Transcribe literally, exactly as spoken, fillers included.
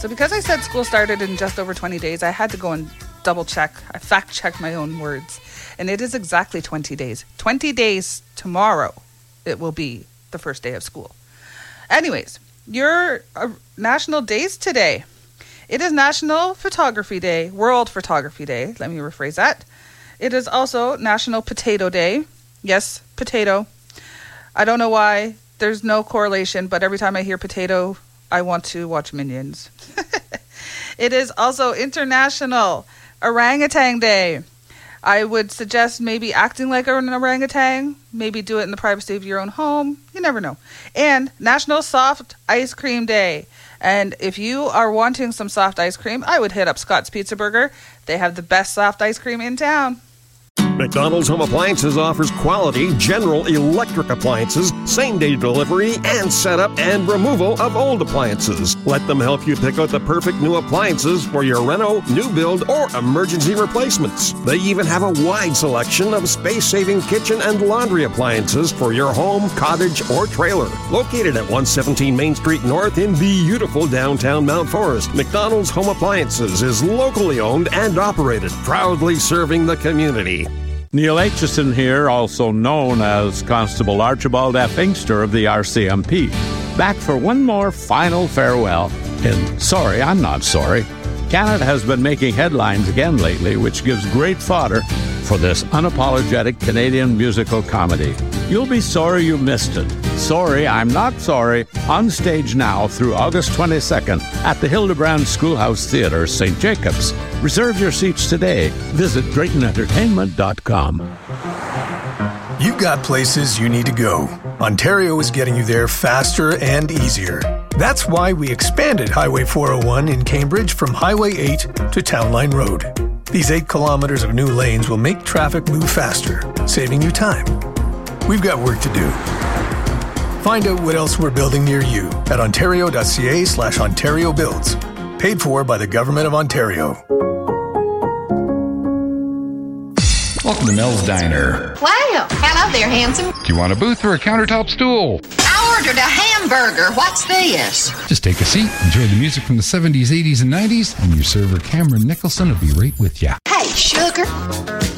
So because I said school started in just over twenty days, I had to go and double check. I fact checked my own words. And it is exactly twenty days. twenty days tomorrow, it will be the first day of school. Anyways, your uh, national days today. It is National Photography Day, World Photography Day. Let me rephrase that. It is also National Potato Day. Yes, potato. I don't know why. There's no correlation, but every time I hear potato, I want to watch Minions. It is also International Orangutan Day. I would suggest maybe acting like an orangutan. Maybe do it in the privacy of your own home. You never know. And National Soft Ice Cream Day. And if you are wanting some soft ice cream, I would hit up Scott's Pizza Burger. They have the best soft ice cream in town. McDonald's Home Appliances offers quality General Electric appliances, same-day delivery, and setup and removal of old appliances. Let them help you pick out the perfect new appliances for your reno, new build, or emergency replacements. They even have a wide selection of space-saving kitchen and laundry appliances for your home, cottage, or trailer. Located at one seventeen Main Street North in beautiful downtown Mount Forest, McDonald's Home Appliances is locally owned and operated, proudly serving the community. Neil Aitchison here, also known as Constable Archibald F. Inkster of the R C M P, back for one more final farewell in Sorry, I'm Not Sorry. Canada has been making headlines again lately, which gives great fodder for this unapologetic Canadian musical comedy. You'll be sorry you missed it. Sorry, I'm Not Sorry, on stage now through August twenty-second at the Hildebrand Schoolhouse Theatre, Saint Jacobs. Reserve your seats today. Visit Drayton Entertainment dot com. You've got places you need to go. Ontario is getting you there faster and easier. That's why we expanded Highway four oh one in Cambridge from Highway eight to Town Line Road. These eight kilometers of new lanes will make traffic move faster, saving you time. We've got work to do. Find out what else we're building near you at ontario.ca slash Ontario Builds. Paid for by the Government of Ontario. Welcome to Mel's Diner. Wow. Hello there, handsome. Do you want a booth or a countertop stool? I ordered a hamburger. What's this? Just take a seat, enjoy the music from the seventies, eighties, and nineties, and your server Cameron Nicholson will be right with you. Hey, sugar.